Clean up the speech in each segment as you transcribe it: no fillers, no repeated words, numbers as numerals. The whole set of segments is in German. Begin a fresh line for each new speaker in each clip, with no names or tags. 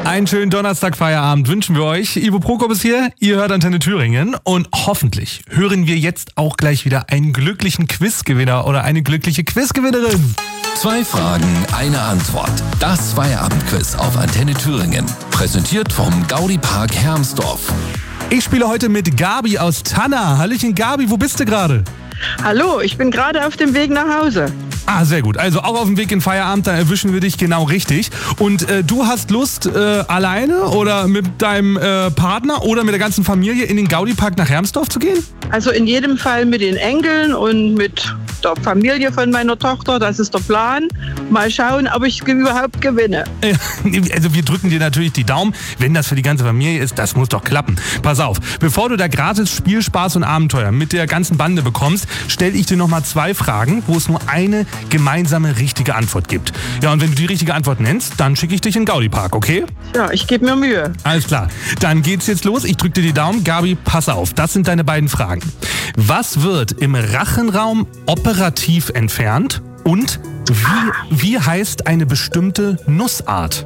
Einen schönen Donnerstag-Feierabend wünschen wir euch. Ivo Prokop ist hier, ihr hört Antenne Thüringen und hoffentlich hören wir jetzt auch gleich wieder einen glücklichen Quizgewinner oder eine glückliche Quizgewinnerin.
2 Fragen, eine Antwort. Das Feierabendquiz auf Antenne Thüringen. Präsentiert vom Gaudi-Park Hermsdorf.
Ich spiele heute mit Gabi aus Tanna. Hallöchen Gabi, wo bist du gerade?
Hallo, ich bin gerade auf dem Weg nach Hause.
Ah, sehr gut. Also auch auf dem Weg in Feierabend, da erwischen wir dich genau richtig. Und du hast Lust, alleine oder mit deinem Partner oder mit der ganzen Familie in den Gaudi-Park nach Hermsdorf zu gehen?
Also in jedem Fall mit den Enkeln und mit der Familie von meiner Tochter, das ist der Plan. Mal schauen, ob ich überhaupt gewinne.
Also wir drücken dir natürlich die Daumen, wenn das für die ganze Familie ist, das muss doch klappen. Pass auf, bevor du da gratis Spiel, Spaß und Abenteuer mit der ganzen Bande bekommst, stelle ich dir nochmal 2 Fragen, wo es nur eine gemeinsame richtige Antwort gibt. Ja, und wenn du die richtige Antwort nennst, dann schicke ich dich in den Gaudi-Park, okay?
Ja, ich gebe mir Mühe.
Alles klar, dann geht's jetzt los. Ich drücke dir die Daumen. Gabi, pass auf, das sind deine beiden Fragen. Was wird im Rachenraum operativ entfernt und wie heißt eine bestimmte Nussart?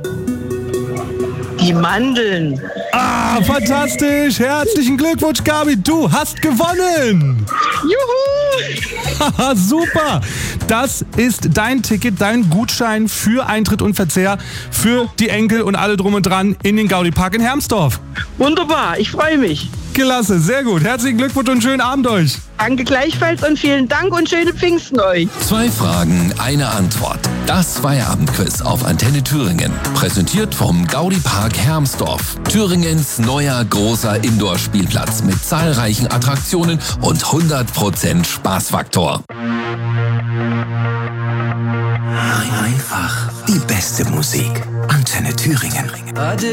Die Mandeln.
Ah, fantastisch! Herzlichen Glückwunsch, Gabi, du hast gewonnen!
Juhu!
Haha, super! Das ist dein Ticket, dein Gutschein für Eintritt und Verzehr für die Enkel und alle drum und dran in den Gaudi-Park in Hermsdorf.
Wunderbar, ich freue mich.
Klasse, sehr gut. Herzlichen Glückwunsch und schönen Abend euch.
Danke gleichfalls und vielen Dank und schöne Pfingsten euch.
2 Fragen, eine Antwort. Das Feierabendquiz auf Antenne Thüringen. Präsentiert vom Gaudi-Park Hermsdorf. Thüringens neuer großer Indoor-Spielplatz mit zahlreichen Attraktionen und 100% Spaßfaktor.
Einfach die beste Musik. Antenne Thüringen.